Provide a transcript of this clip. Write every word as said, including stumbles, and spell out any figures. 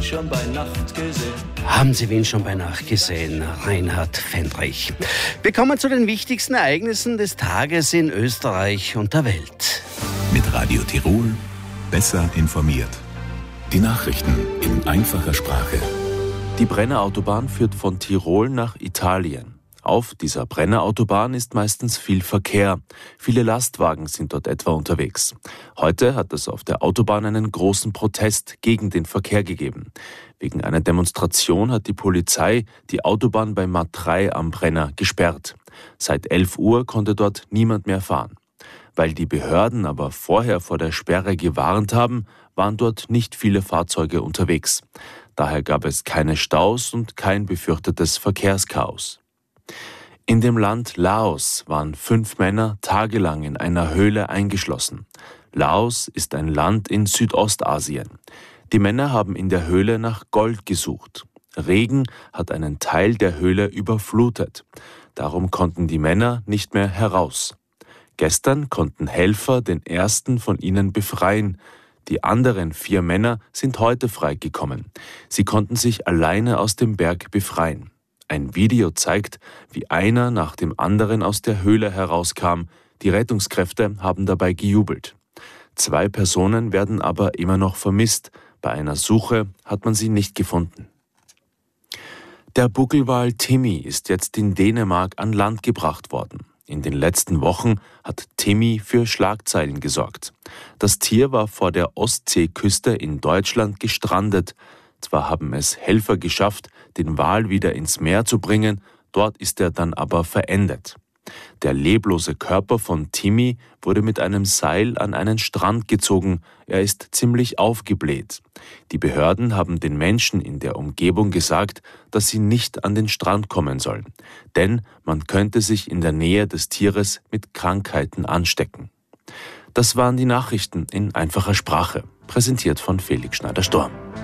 schon bei Nacht gesehen? Haben Sie Wien schon bei Nacht gesehen? Reinhard Fendrich. Wir kommen zu den wichtigsten Ereignissen des Tages in Österreich und der Welt. Mit Radio Tirol besser informiert. Die Nachrichten in einfacher Sprache. Die Brennerautobahn führt von Tirol nach Italien. Auf dieser Brennerautobahn ist meistens viel Verkehr. Viele Lastwagen sind dort etwa unterwegs. Heute hat es auf der Autobahn einen großen Protest gegen den Verkehr gegeben. Wegen einer Demonstration hat die Polizei die Autobahn bei Matrei am Brenner gesperrt. Seit elf Uhr konnte dort niemand mehr fahren. Weil die Behörden aber vorher vor der Sperre gewarnt haben, waren dort nicht viele Fahrzeuge unterwegs. Daher gab es keine Staus und kein befürchtetes Verkehrschaos. In dem Land Laos waren fünf Männer tagelang in einer Höhle eingeschlossen. Laos ist ein Land in Südostasien. Die Männer haben in der Höhle nach Gold gesucht. Regen hat einen Teil der Höhle überflutet. Darum konnten die Männer nicht mehr heraus. Gestern konnten Helfer den ersten von ihnen befreien. Die anderen vier Männer sind heute freigekommen. Sie konnten sich alleine aus dem Berg befreien. Ein Video zeigt, wie einer nach dem anderen aus der Höhle herauskam. Die Rettungskräfte haben dabei gejubelt. Zwei Personen werden aber immer noch vermisst. Bei einer Suche hat man sie nicht gefunden. Der Buckelwal Timmy ist jetzt in Dänemark an Land gebracht worden. In den letzten Wochen hat Timmy für Schlagzeilen gesorgt. Das Tier war vor der Ostseeküste in Deutschland gestrandet. Zwar haben es Helfer geschafft, den Wal wieder ins Meer zu bringen, dort ist er dann aber verendet. Der leblose Körper von Timmy wurde mit einem Seil an einen Strand gezogen. Er ist ziemlich aufgebläht. Die Behörden haben den Menschen in der Umgebung gesagt, dass sie nicht an den Strand kommen sollen. Denn man könnte sich in der Nähe des Tieres mit Krankheiten anstecken. Das waren die Nachrichten in einfacher Sprache, präsentiert von Felix Schneider-Storm.